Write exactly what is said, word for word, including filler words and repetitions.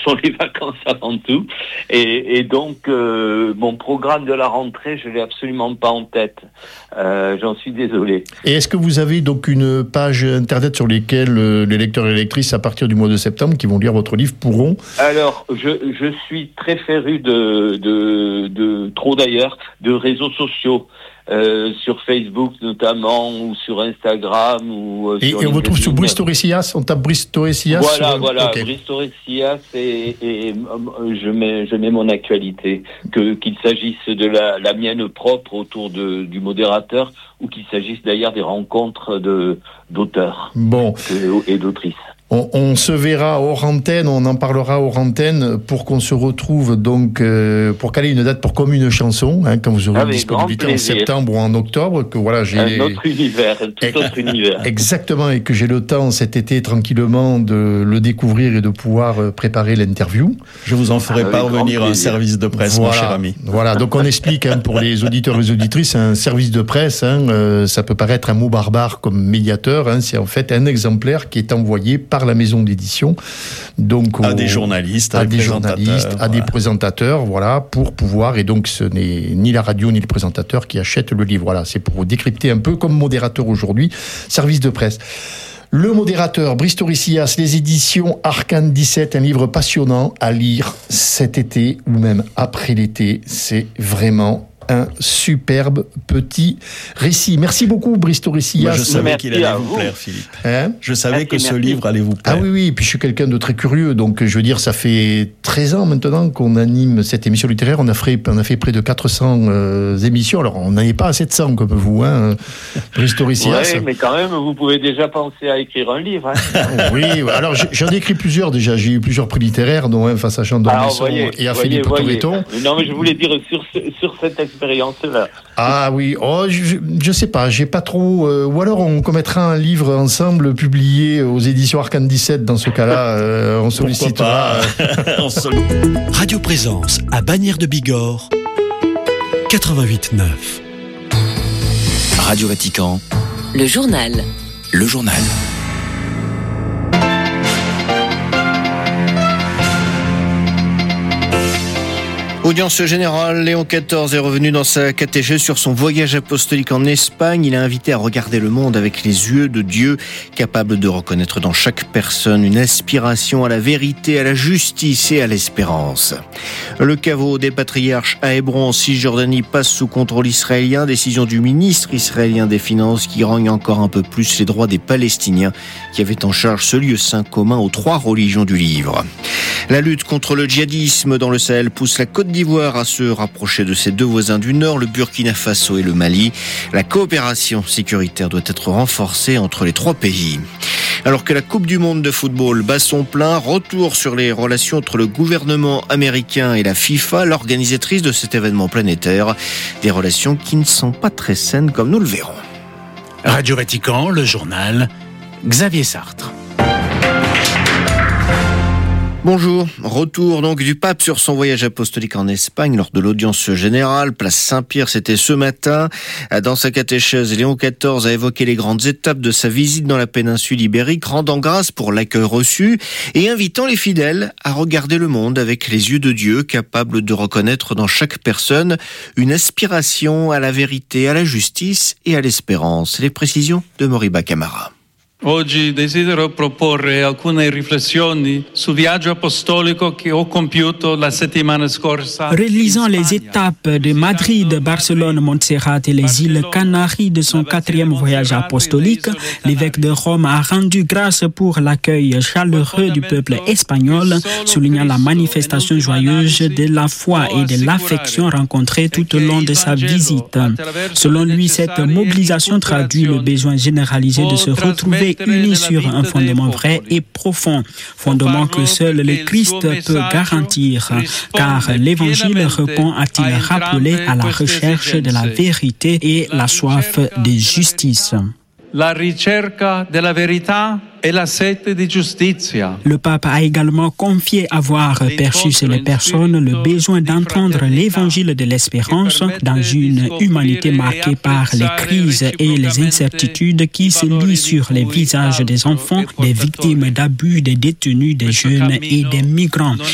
sont les vacances avant tout. Et, et donc, euh, mon programme de la rentrée, je l'ai absolument pas en tête. Euh, j'en suis désolé. Et est-ce que vous avez donc une page internet sur laquelle euh, les lecteurs et lectrices, à partir du mois de septembre, qui vont lire votre livre, pourront... Alors, je, je suis très féru de, de, de, trop d'ailleurs, de réseaux sociaux. Euh, sur Facebook notamment, ou sur Instagram, ou euh, et, sur et on vous trouve sur LinkedIn. Bristol-Sias, on tape Bristol-Sias. Voilà, sur... voilà, okay. Bristol-Sias, et, et euh, je mets, je mets mon actualité, que qu'il s'agisse de la, la mienne propre autour de, du modérateur, ou qu'il s'agisse d'ailleurs des rencontres de d'auteurs bon. que, et d'autrices. On, on se verra hors antenne, on en parlera hors antenne pour qu'on se retrouve donc euh, pour caler une date pour Comme une chanson, hein, quand vous aurez une disponibilité en septembre ou en octobre, que voilà j'ai un autre univers, un tout autre univers. Exactement, et que j'ai le temps cet été tranquillement de le découvrir et de pouvoir préparer l'interview. Je vous en ferai ah, parvenir un service de presse, voilà, mon cher ami. Voilà, donc on explique hein, pour les auditeurs et les auditrices, un service de presse, hein, euh, ça peut paraître un mot barbare comme médiateur, hein, c'est en fait un exemplaire qui est envoyé par la maison d'édition, donc à aux, des journalistes, à des journalistes, à voilà. des présentateurs, voilà, pour pouvoir. Et donc ce n'est ni la radio ni le présentateur qui achètent le livre. Voilà, c'est pour décrypter un peu comme modérateur aujourd'hui, service de presse. Le modérateur, Bristol-Sias, les éditions Arcane dix-sept, un livre passionnant à lire cet été ou même après l'été. C'est vraiment un superbe petit récit. Merci beaucoup, Bristol-Sias. Je savais qu'il allait vous plaire, Philippe. Hein je savais merci, que ce merci. livre allait vous plaire. Ah oui, oui, et puis je suis quelqu'un de très curieux, donc je veux dire, ça fait treize ans maintenant qu'on anime cette émission littéraire. On a fait, on a fait près de quatre cents euh, émissions. Alors, on n'en est pas à sept cents comme vous, hein, Bristol-Sias. Oui, mais quand même, vous pouvez déjà penser à écrire un livre. Hein. Oui, alors j'en ai écrit plusieurs déjà. J'ai eu plusieurs prix littéraires, dont un face à Jean d'Ormesson et à Philippe Torreton. Non, mais je voulais dire sur, sur cette expérience-là. Ah oui, oh, je, je sais pas, j'ai pas trop... Euh, ou alors on commettra un livre ensemble publié aux éditions Arcane dix-sept, dans ce cas-là, euh, on sollicitera... Radio Présence, à Bagnères de Bigorre, quatre-vingt-huit neuf. Radio Vatican. Le journal. Le journal. Audience générale, Léon quatorze est revenu dans sa catéchèse sur son voyage apostolique en Espagne. Il a invité à regarder le monde avec les yeux de Dieu, capable de reconnaître dans chaque personne une aspiration à la vérité, à la justice et à l'espérance. Le caveau des patriarches à Hébron en Cisjordanie passe sous contrôle israélien. Décision du ministre israélien des Finances qui rogne encore un peu plus les droits des Palestiniens qui avaient en charge ce lieu saint commun aux trois religions du livre. La lutte contre le djihadisme dans le Sahel pousse la Côte d'Ivoire à se rapprocher de ses deux voisins du Nord, le Burkina Faso et le Mali. La coopération sécuritaire doit être renforcée entre les trois pays. Alors que la Coupe du Monde de football bat son plein, retour sur les relations entre le gouvernement américain et la FIFA, l'organisatrice de cet événement planétaire. Des relations qui ne sont pas très saines comme nous le verrons. Radio Vatican, le journal, Xavier Sartre. Bonjour, retour donc du pape sur son voyage apostolique en Espagne lors de l'audience générale, place Saint-Pierre, c'était ce matin. Dans sa catéchèse, Léon quatorze a évoqué les grandes étapes de sa visite dans la péninsule ibérique, rendant grâce pour l'accueil reçu et invitant les fidèles à regarder le monde avec les yeux de Dieu, capable de reconnaître dans chaque personne une aspiration à la vérité, à la justice et à l'espérance. Les précisions de Moriba Camara. Oggi desidero proporre alcune riflessioni sul viaggio apostolico che ho compiuto la settimana scorsa. Relisant les étapes de Madrid, Barcelone, Montserrat et les îles Canaries de son quatrième voyage apostolique, l'évêque de Rome a rendu grâce pour l'accueil chaleureux du peuple espagnol, soulignant la manifestation joyeuse de la foi et de l'affection rencontrée tout au long de sa visite. Selon lui, cette mobilisation traduit le besoin généralisé de se retrouver unis sur un fondement vrai et profond, fondement que seul le Christ peut garantir, car l'Évangile répond, a-t-il rappelé, à la recherche de la vérité et la soif de justice. La ricerca della verità e la sete di giustizia. Le pape a également confié avoir perçu chez les personnes le besoin d'entendre l'évangile de l'espérance dans une humanité marquée par les crises et les incertitudes qui se lient sur les visages des enfants, des victimes d'abus, des détenus, des jeunes et des migrants.